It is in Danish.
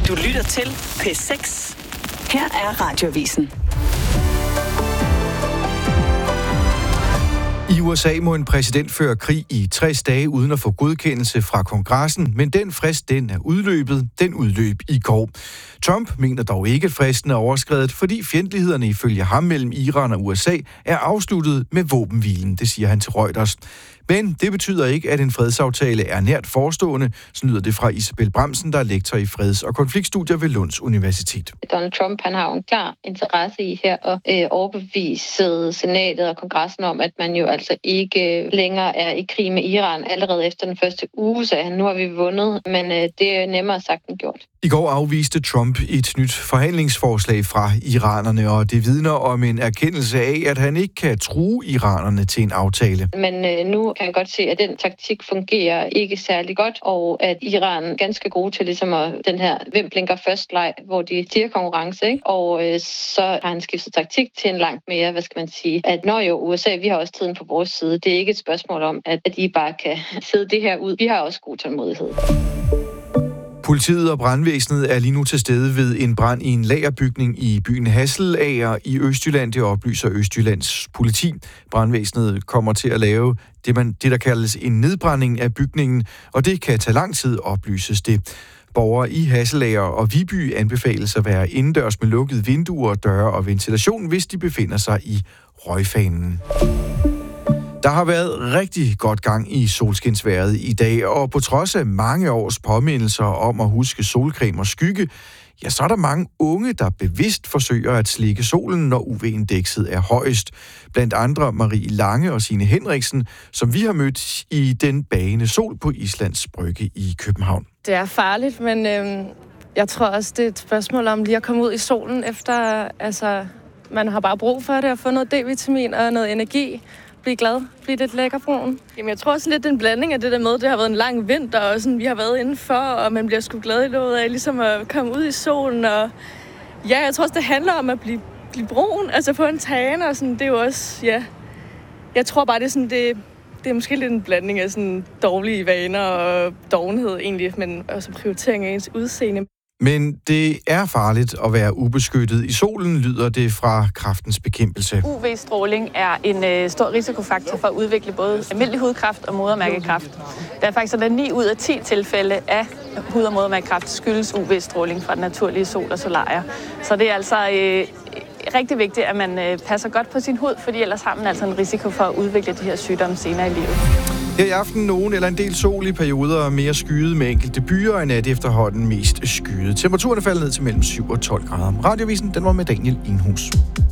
Du lytter til P6. Her er Radioavisen. I USA må en præsident føre krig i 60 dage uden at få godkendelse fra kongressen, men den frist, den er udløbet. Den udløb i går. Trump mener dog ikke, at fristen er overskredet, fordi fjendtlighederne ifølge ham mellem Iran og USA er afsluttet med våbenhvilen, det siger han til Reuters. Men det betyder ikke, at en fredsaftale er nært forestående, lyder det fra Isabel Bramsen, der er lektor i freds- og konfliktstudier ved Lunds Universitet. Donald Trump han har jo en klar interesse i her at overbevise senatet og kongressen om, at man jo altså ikke længere er i krig med Iran. Allerede efter den første uge sagde han, nu har vi vundet, men det er nemmere sagt end gjort. I går afviste Trump et nyt forhandlingsforslag fra iranerne, og det vidner om en erkendelse af, at han ikke kan true iranerne til en aftale. Men nu kan jeg godt se, at den taktik fungerer ikke særlig godt, og at Iran er ganske gode til ligesom den her hvem blinker først leg, hvor de stiger konkurrence, ikke? Og så har han skiftet taktik til en langt mere, at når jo USA, vi har også tiden på vores side. Det er ikke et spørgsmål om, at I bare kan sidde det her ud. Vi har også god tålmodighed. Politiet og brandvæsenet er lige nu til stede ved en brand i en lagerbygning i byen Hasselager i Østjylland. Det oplyser Østjyllands politi. Brandvæsenet kommer til at lave det, der kaldes en nedbrænding af bygningen, og det kan tage lang tid, oplyses det. Borgere i Hasselager og Viby anbefales at være indendørs med lukkede vinduer, døre og ventilation, hvis de befinder sig i røgfanen. Der har været rigtig godt gang i solskinsvejret i dag, og på trods af mange års påmindelser om at huske solcreme og skygge, ja, så er der mange unge, der bevidst forsøger at slikke solen, når UV-indekset er højest. Blandt andre Marie Lange og Signe Henriksen, som vi har mødt i den bagende sol på Islands Brygge i København. Det er farligt, men jeg tror også, det er et spørgsmål om lige at komme ud i solen efter, man har bare brug for det, at få noget D-vitamin og noget energi. Blive glad, blive lidt lækkerbrun. Jamen, jeg tror også lidt en blanding af det der med, det har været en lang vinter, og sådan, vi har været indenfor, og man bliver sgu glad i låget af ligesom at komme ud i solen. Og ja, jeg tror også, det handler om at blive brun, altså få en tan, og sådan, det er jo også, ja. Jeg tror bare, det er sådan, det er måske lidt en blanding af sådan dårlige vaner og dovenhed egentlig, men også prioritering af ens udseende. Men det er farligt at være ubeskyttet i solen, lyder det fra Kræftens Bekæmpelse. UV-stråling er en stor risikofaktor for at udvikle både almindelig hudkræft og modermærkekræft. Der er faktisk sådan 9 ud af 10 tilfælde af hud- og modermærkekræft skyldes UV-stråling fra den naturlige sol og solarier. Så det er altså rigtig vigtigt, at man passer godt på sin hud, fordi ellers har man altså en risiko for at udvikle de her sygdomme senere i livet. Her i aften nogen eller en del sol i perioder og mere skyet med enkelte byer, og i nat efterhånden mest skyet. Temperaturen er faldet ned til mellem 7 og 12 grader. Radioavisen, den var med Daniel Enhus.